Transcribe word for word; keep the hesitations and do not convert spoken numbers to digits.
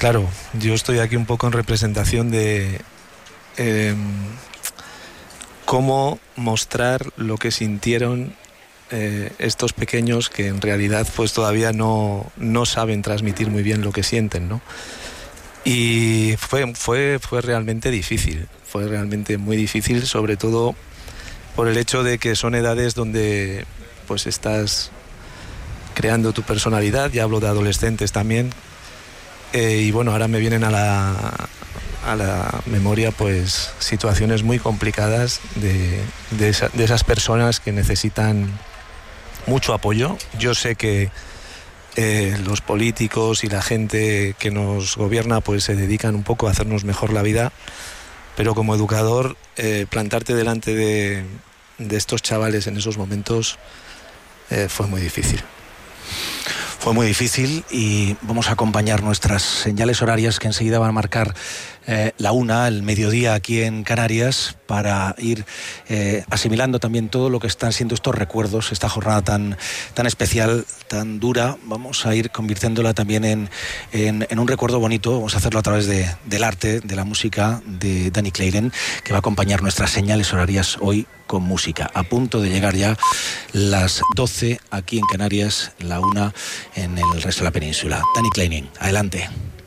claro, yo estoy aquí un poco en representación de eh, cómo mostrar lo que sintieron eh, estos pequeños que en realidad pues todavía no, no saben transmitir muy bien lo que sienten, ¿no? Y fue, fue, fue realmente difícil, fue realmente muy difícil, sobre todo por el hecho de que son edades donde pues estás creando tu personalidad, ya hablo de adolescentes también, eh, y bueno, ahora me vienen a la, a la memoria pues situaciones muy complicadas de, de, esa, de esas personas que necesitan mucho apoyo. Yo sé que eh, los políticos y la gente que nos gobierna pues se dedican un poco a hacernos mejor la vida, pero como educador eh, plantarte delante de, de estos chavales en esos momentos eh, fue muy difícil. Fue muy difícil y vamos a acompañar nuestras señales horarias que enseguida van a marcar eh, la una, el mediodía aquí en Canarias, para ir eh, asimilando también todo lo que están siendo estos recuerdos, esta jornada tan, tan especial, tan dura. Vamos a ir convirtiéndola también en, en, en un recuerdo bonito. Vamos a hacerlo a través de, del arte, de la música de Danny Claren, que va a acompañar nuestras señales horarias hoy con música. A punto de llegar ya las doce aquí en Canarias, la una en el resto de la península. Danny Claren, adelante.